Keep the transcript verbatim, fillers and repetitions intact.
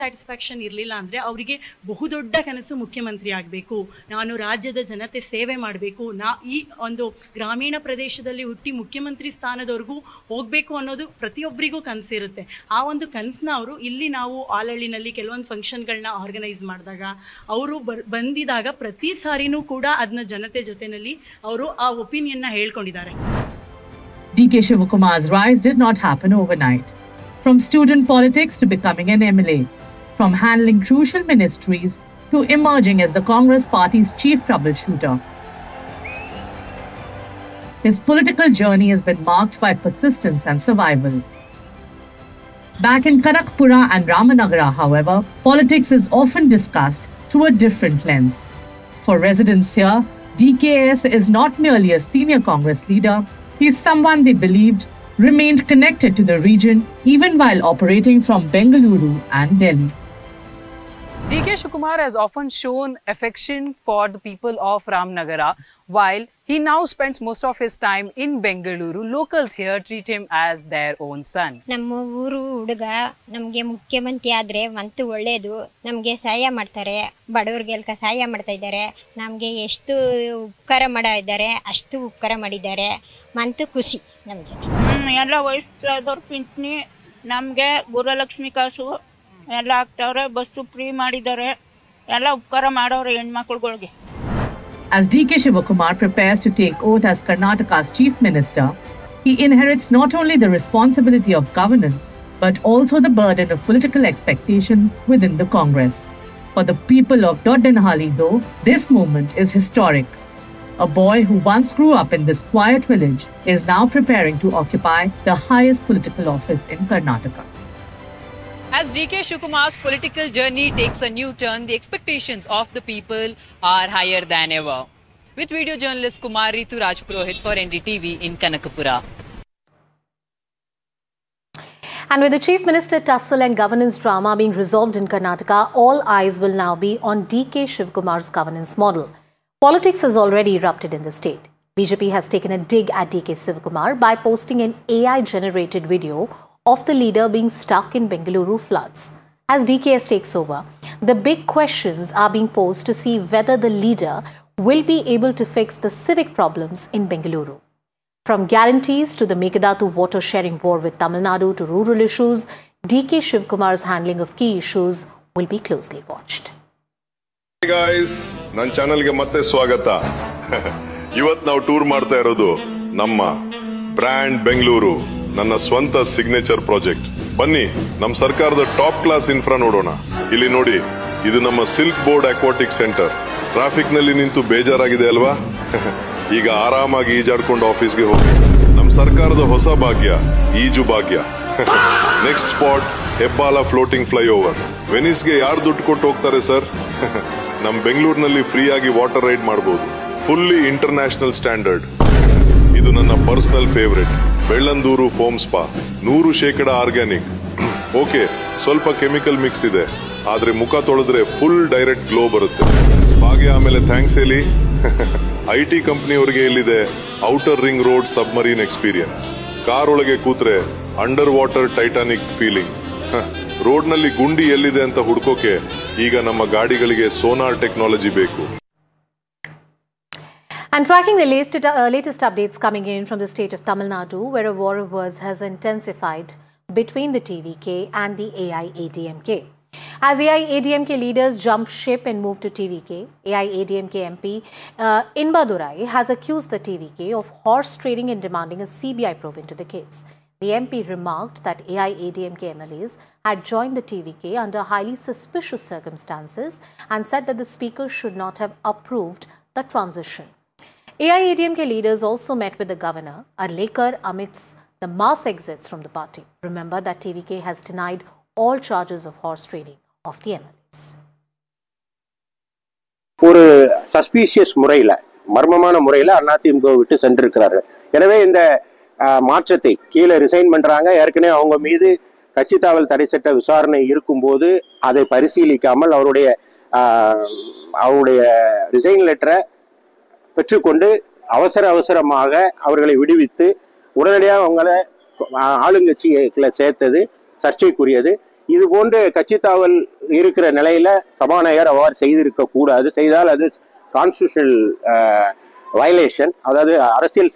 Satisfaction ಇರಲಿಲ್ಲ ಅಂದರೆ ಅವರಿಗೆ ಬಹುದೊಡ್ಡ ಕನಸು ಮುಖ್ಯಮಂತ್ರಿ ಆಗಬೇಕು, ನಾನು ರಾಜ್ಯದ ಜನತೆ ಸೇವೆ ಮಾಡಬೇಕು, ನಾ ಈ ಒಂದು ಗ್ರಾಮೀಣ ಪ್ರದೇಶದಲ್ಲಿ ಹುಟ್ಟಿ ಮುಖ್ಯಮಂತ್ರಿ ಸ್ಥಾನದವರೆಗೂ ಹೋಗಬೇಕು ಅನ್ನೋದು ಪ್ರತಿಯೊಬ್ಬರಿಗೂ ಕನಸಿರುತ್ತೆ. ಆ ಒಂದು ಕನಸನ್ನ ಅವರು ಇಲ್ಲಿ ನಾವು ಆಲಹಳ್ಳಿನಲ್ಲಿ ಕೆಲವೊಂದು ಫಂಕ್ಷನ್ಗಳನ್ನ ಆರ್ಗನೈಸ್ ಮಾಡಿದಾಗ ಅವರು ಬರ್ ಬಂದಿದಾಗ ಪ್ರತಿ ಸಾರಿನೂ ಕೂಡ ಅದನ್ನ ಜನತೆ ಜೊತೆಯಲ್ಲಿ ಅವರು ಆ ಒಪಿನಿಯನ್ನ ಹೇಳ್ಕೊಂಡಿದ್ದಾರೆ. D K Shivakumar's rise did not happen overnight. From student politics to becoming an M L A, from handling crucial ministries to emerging as the Congress party's chief troubleshooter. His political journey has been marked by persistence and survival. Back in Kanakapura and Ramanagara, however, politics is often discussed through a different lens. For residents here, D K S is not merely a senior Congress leader, he is someone they believed remained connected to the region even while operating from Bengaluru and Delhi. D K Shivakumar has often shown affection for the people of Ramanagara, while he now spends most of his time in Bengaluru. Locals here treat him as their own son. ನಮ್ಮ ಊರು ಹುಡುಗ ನಮಗೆ ಮುಖ್ಯಮಂತ್ರಿ ಆದರೆ month ಒಳ್ಳೆಯದು, ನಮಗೆ ಸಹಾಯ ಮಾಡ್ತಾರೆ, ಬಡವರಿಗೆಲ್ಲ ಸಹಾಯ ಮಾಡ್ತಾ ಇದ್ದಾರೆ, ನಮಗೆ ಎಷ್ಟು ಉಪಕಾರ ಮಾಡಿದ್ದಾರೆ ಅಷ್ಟು ಉಪಕಾರ ಮಾಡಿದ್ದಾರೆ, ಮಂತು ಖುಷಿ ನಮಗೆ. ಎಲ್ಲ ವಯಸ್ಸಾದವ್ರ ಪಿಂಚಣಿ ನಮಗೆ ಗುರುಲಕ್ಷ್ಮಿ ಕಾಸು ಎಲ್ಲ ಆಗ್ತಾವ್ರೆ, ಬಸ್ಸು ಫ್ರೀ ಮಾಡಿದ್ದಾರೆ, ಎಲ್ಲ ಉಪಕಾರ ಮಾಡೋರೆ ಹೆಣ್ಮಕ್ಳುಗಳಿಗೆ. As D K Shivakumar prepares to take oath as Karnataka's chief minister, he inherits not only the responsibility of governance but also the burden of political expectations within the Congress. For the people of Doddanhalli, though, this moment is historic. A boy who once grew up in this quiet village is now preparing to occupy the highest political office in Karnataka. As D K Shivakumar's political journey takes a new turn, the expectations of the people are higher than ever. With video journalist Kumar Ritu Rajpurohit for N D T V in Kanakapura. And with the Chief Minister tussle and governance drama being resolved in Karnataka, all eyes will now be on D K Shivakumar's governance model. Politics has already erupted in the state. B J P has taken a dig at D K Shivakumar by posting an A I-generated video of the leader being stuck in Bengaluru floods. As D K S takes over, the big questions are being posed to see whether the leader will be able to fix the civic problems in Bengaluru. From guarantees to the Meghdadu water sharing war with Tamil Nadu to rural issues, D K Shivakumar's handling of key issues will be closely watched. Hey guys, ನನ್ನ ಚಾನೆಲ್ಗೆ ಮತ್ತೆ ಸ್ವಾಗತ. ಇವತ್ತು ನಾವು tour ಮಾಡ್ತಾ ಇರೋದು ನಮ್ಮ brand Bengaluru, ನನ್ನ ಸ್ವಂತ ಸಿಗ್ನೇಚರ್ ಪ್ರಾಜೆಕ್ಟ್. ಬನ್ನಿ ನಮ್ಮ ಸರ್ಕಾರದ ಟಾಪ್ ಕ್ಲಾಸ್ ಇನ್ಫ್ರಾ ನೋಡೋಣ. ಇಲ್ಲಿ ನೋಡಿ, ಇದು ನಮ್ಮ silk board aquatic centre. Traffic ನಲ್ಲಿ ನಿಂತು ಬೇಜಾರಾಗಿದೆ ಅಲ್ವಾ? ಈಗ ಆರಾಮಾಗಿ ಈಜಾಡ್ಕೊಂಡು ಆಫೀಸ್ಗೆ ಹೋಗಿ. ನಮ್ಮ ಸರ್ಕಾರದ ಹೊಸ ಭಾಗ್ಯ ಈಜು ಭಾಗ್ಯ. Next spot ಹೆಬ್ಬಾಲ floating flyover. ವೆನಿಸ್ಗೆ ಯಾರು ದುಡ್ಡು ಕೊಟ್ಟು ಹೋಗ್ತಾರೆ ಸರ್? ನಮ್ಮ ಬೆಂಗಳೂರಿನಲ್ಲಿ ಫ್ರೀ ಆಗಿ ವಾಟರ್ ರೈಡ್ ಮಾಡಬಹುದು, ಫುಲ್ಲಿ ಇಂಟರ್ನ್ಯಾಷನಲ್ ಸ್ಟ್ಯಾಂಡರ್ಡ್. ಇದು ನನ್ನ personal favourite Bellandur foam spa, ನೂರು ಶೇಕಡ ಆರ್ಗ್ಯಾನಿಕ್. ಓಕೆ, ಸ್ವಲ್ಪ ಕೆಮಿಕಲ್ ಮಿಕ್ಸ್ ಇದೆ, ಆದ್ರೆ ಮುಖ ತೊಳೆದ್ರೆ ಫುಲ್ ಡೈರೆಕ್ಟ್ ಗ್ಲೋ ಬರುತ್ತೆ. ಸ್ಪಾಗೆ ಆಮೇಲೆ ಥ್ಯಾಂಕ್ಸ್ ಹೇಳಿ. ಐ ಟಿ ಕಂಪನಿಯವರಿಗೆ ಇಲ್ಲಿದೆ outer ring road submarine experience. Car ಒಳಗೆ ಕೂತ್ರೆ under water Titanic feeling. Road ನಲ್ಲಿ ಗುಂಡಿ ಎಲ್ಲಿದೆ ಅಂತ ಹುಡ್ಕೋಕೆ ಈಗ ನಮ್ಮ ಗಾಡಿಗಳಿಗೆ ಸೋನಾರ್ ಟೆಕ್ನಾಲಜಿ ಬೇಕು. And tracking the latest, uh, latest updates coming in from the state of Tamil Nadu, where a war of words has intensified between the T V K and the A I A D M K. As A I A D M K leaders jump ship and move to T V K, A I A D M K M P uh, Inbadurai has accused the T V K of horse trading and demanding a C B I probe into the case. The M P remarked that A I A D M K M L As had joined the T V K under highly suspicious circumstances and said that the speaker should not have approved the transition. A I A D M K leaders also met with the governor, a Lekar, amidst the mass exits from the party. Remember that T V K has denied all charges of horse trading of the M L As. ஒரு suspicious முறையில், மர்மமான முறையில் அதிமுக விட்டு சென்றிருக்கிறார்கள். எனவே இந்த மாற்றத்தை கீழே ரிசைன் பண்றாங்க. ஏற்கனவே அவங்க மீது கட்சி தாவல் தடை சட்ட விசாரணை இருக்கும்போது அதை பரிசீலிக்காமல் அவருடைய அவருடைய ரிசைன் லெட்டரை பெற்றுக்கொண்டு அவசர அவசரமாக அவர்களை விடுவித்து உடனடியாக அவங்களை ஆளுங்கட்சிகளை சேர்த்தது சர்ச்சைக்குரியது. இது போன்று கட்சி தாவல் இருக்கிற நிலையில சபாநாயகர் அவ்வாறு செய்திருக்க கூடாது. செய்தால் அது கான்ஸ்டிடியூஷனல் வயலேஷன், அதாவது அரசியல்